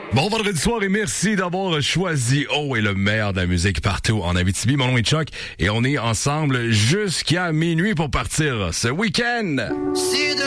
Bon vendredi soir et merci d'avoir choisi Oh et le meilleur de la musique partout en Abitibi. Mon nom est Chuck et on est ensemble jusqu'à minuit pour partir ce week-end.